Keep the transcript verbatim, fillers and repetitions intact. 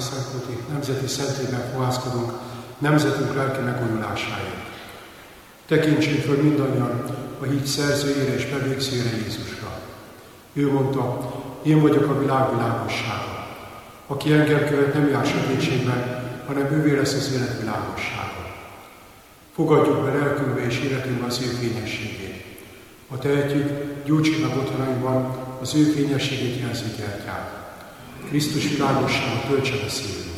Szentkúti nemzeti szentélyben fohászkodunk nemzetünk lelki megújulásáért. Tekintsünk föl mindannyian a híd szerzőjére és megvégzőjére, Jézusra. Ő mondta, én vagyok a világ világossága. Aki engem követ, nem jár sötétségben, hanem ővé lesz az élet világossága. Fogadjuk be lelkünkbe és életünkbe az ő fényességét. Ha tehetjük, gyújtsuk meg otthonainkban az ő fényességét jelző gyertyát. Krisztus világossága töltse be szívünket.